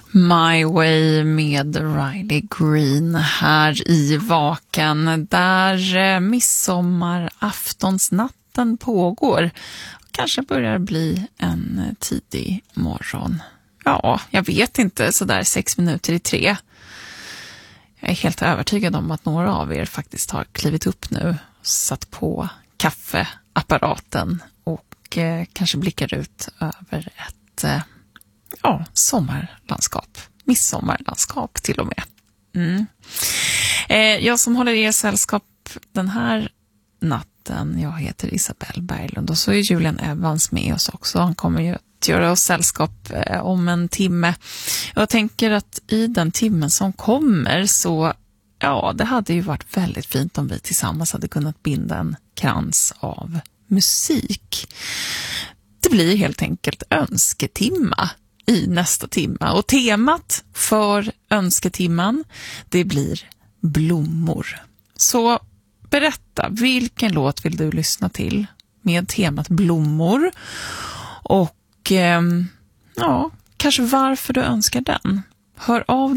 My Way med Riley Green här i Vaken, där midsommaraftonsnatten pågår. Kanske börjar bli en tidig morgon. Ja, jag vet inte, sådär 3:06. Jag är helt övertygad om att några av er faktiskt har klivit upp nu, satt på kaffeapparaten och kanske blickar ut över ett sommarlandskap, midsommarlandskap till och med. Jag som håller er sällskap den här natten, jag heter Isabelle Berglund och så är Julian Evans med oss också. Han kommer ju att göra oss sällskap om en timme. Jag tänker att i den timmen som kommer så, det hade ju varit väldigt fint om vi tillsammans hade kunnat binda en krans av musik. Det blir helt enkelt önsketimma i nästa timma. Och temat för önsketimman, det blir blommor. Så berätta, vilken låt vill du lyssna till med temat blommor? Och kanske varför du önskar den. Hör av